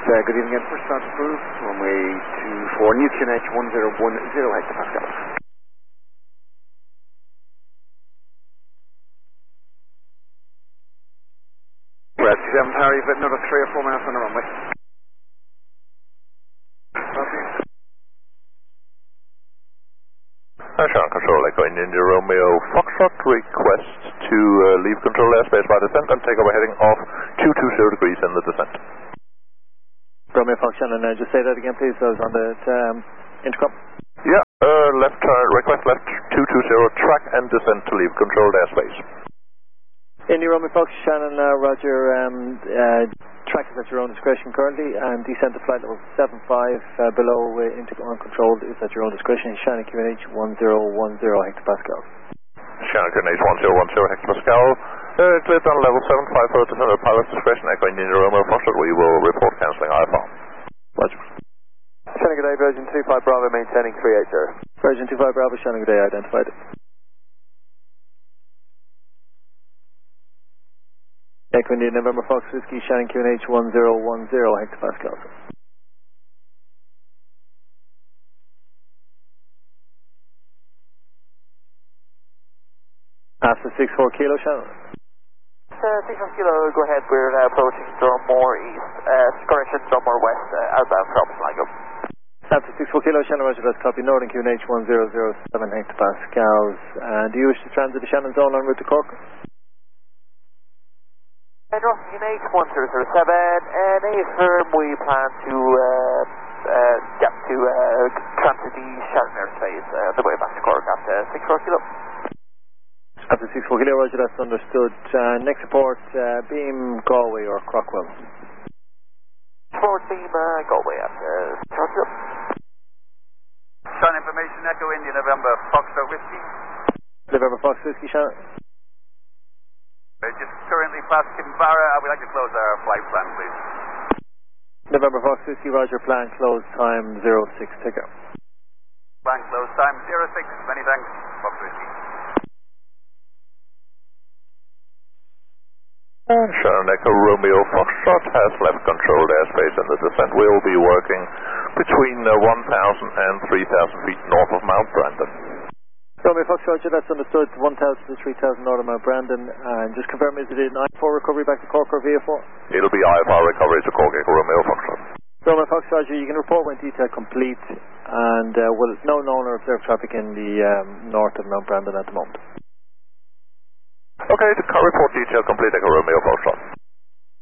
Good evening again. First start approved. Runway 24, new QNH 1010 hectopascals. We're at 7 Tower, you've got another 3 or 4 minutes on the runway. Shannon Control, Echo Indian Romeo Foxtrot, request to leave control airspace by descent and take over heading off 220 degrees in the descent. Romeo Fox Shannon, just say that again please, I was on the intercom. Yeah, left turn, request left 220, track and descent to leave controlled airspace. Indy Romeo Fox Shannon, Roger, track is at your own discretion currently, and descent to flight level 75 below into uncontrolled is at your own discretion. Shannon QNH 1010 hectopascals. Shannon QNH 1010 hectopascal. Cleared on level 75 for descent at pilot's discretion. Echo Indian Romeo Foxtrot, we will report cancelling IFR. Roger. Shannon, good day, Virgin 25 Bravo maintaining 380. Virgin 25 Bravo, Shannon, good day, identified. Echo Indian November Fox Whiskey, Shannon QNH 1010 hectopascals. After 64 kilo, Shannon. 64 kilo, go ahead, we're now approaching Drummoor East, correction, Drummoor West, outbound from Sligo. After 64 kilo, Shannon, Roger, that's copy, Northern QNH 1007 hectopascals. Do you wish to transit the Shannon zone en route to Cork? Northern QNH 1007, and affirm we plan to transit the Shannon airspace on the way back to Cork after 64 kilo. After 64 kilo, Roger, that's understood. Next report, Beam, Galway or Crockwell. Forward Beam, Galway after 64 kilo. Sun information, Echo India, November Foxtrot Whiskey. November Fox Whiskey, Shannon. We're just currently past Kinvara. We'd like to close our flight plan, please. November Fox Whiskey, Roger, plan close time 06, take care. Plan close time 06, many thanks, Fox Whiskey. And Shannon Echo Romeo Foxtrot has left controlled airspace in the descent. We'll be working between 1,000 and 3,000 feet north of Mount Brandon. Romeo Fox, Roger, that's understood. 1,000 to 3,000 north of Mount Brandon. And just confirm, is it an I-4 recovery back to Cork or VA4? It'll be IFR recovery to Cork, Echo Romeo Foxtrot. Romeo Fox, Roger, you can report when detail complete. And no known or observed traffic in the north of Mount Brandon at the moment. Okay, the car report detail complete, Echo Romeo Foxtrot.